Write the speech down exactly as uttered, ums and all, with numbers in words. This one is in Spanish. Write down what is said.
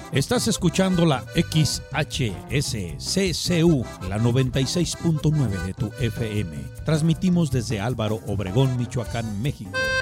Estás escuchando la X H S C C U, la noventa y seis punto nueve de tu F M. Transmitimos desde Álvaro Obregón, Michoacán, México.